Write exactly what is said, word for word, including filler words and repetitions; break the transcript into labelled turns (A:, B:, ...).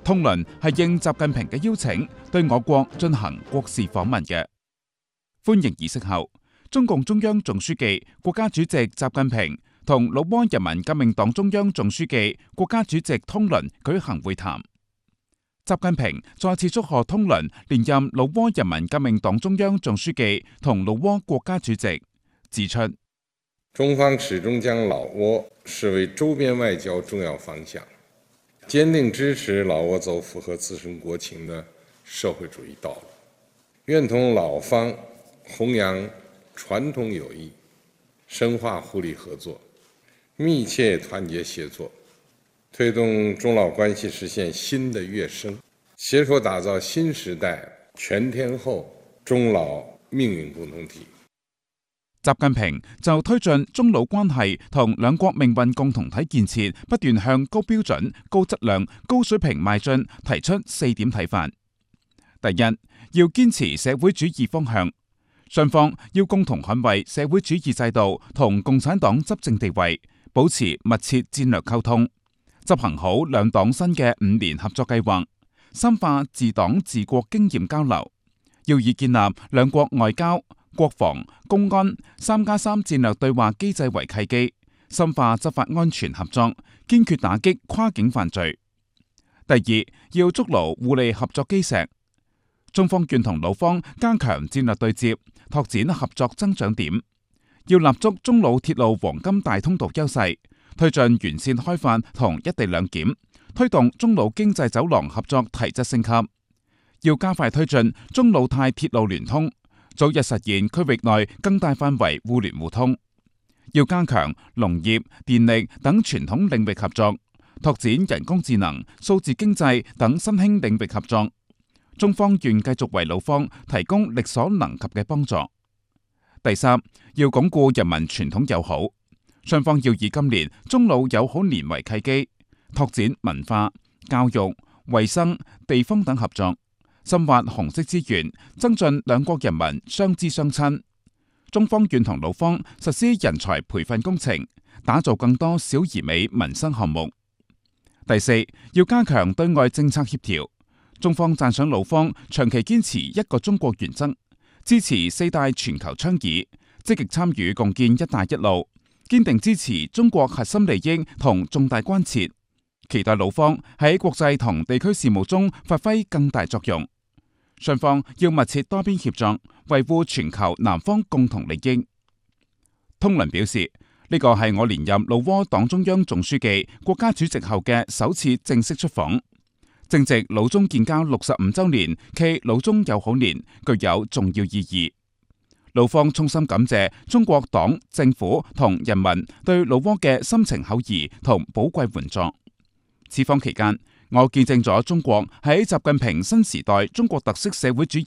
A: 通倫係應習近平嘅邀請，對我國進行國事訪問嘅。歡迎儀式後，中共中央總書記、國家主席習近平同老撾人民革命黨中央總書記、國家主席通倫舉行會談。習近平再次祝賀通倫連任老撾人民革命黨中央總書記同老撾國家主席，指出
B: 中方始終將老撾視為周邊外交重要方向，堅定支持老撾走符合自身國情的社會主義道路，願同老方弘揚傳統友誼，深化互利合作，密切團結協作，推動中老關係實現新的躍升，攜手打造新時代全天候中老命運共同體。
A: 習近平就推進中老關係同兩國命運共同體建設不斷向高標準、高質量、高水平邁進，提出四點睇法。第一，要堅持社會主義方向，雙方要共同捍衛社會主義制度同共產黨執政地位，保持密切戰略溝通，執行好兩黨新嘅五年合作計劃，深化治黨治國經驗交流，要以建立兩國外交、國防、公安三加三戰略對話機制為契機，深化執法安全合作，堅決打擊跨境犯罪。第二，要築牢互利合作基石，中方願同老方加強戰略對接，拓展合作增長點，要立足中老鐵路黃金大通道優勢，推進完善開發同一地兩檢，推動中老經濟走廊合作提質升級，要加快推進中老泰鐵路聯通，早日實現區域內更大範圍互聯互通，要加強農業、電力等傳統領域合作，拓展人工智能、數字經濟等新興領域合作。中方願繼續為老方提供力所能及嘅幫助。第三，要鞏固人民傳統友好，雙方要以今年中老友好年為契機，拓展文化、教育、衛生、地方等合作。深挖紅色資源，增進兩國人民相知相親。中方願同老方實施人才培訓工程，打造更多小而美民生項目。第四，要加強對外政策協調。中方讚賞老方長期堅持一個中國原則，支持四大全球倡議，積極參與共建“一帶一路”，堅定支持中國核心利益同重大關切，期待老方喺國際同地區事務中發揮更大作用。雙方要密切多邊協作，維護全球南方共同利益。通倫表示，呢個係我連任老撾黨中央總書記、國家主席後嘅首次正式出訪，正值老中建交六十五周年暨老中友好年，具有重要意義。老方衷心感謝中國黨、政府同人民對老撾嘅深情厚誼同寶貴援助。此訪期間，我見證咗中國喺習近平新時代中國特色社會主義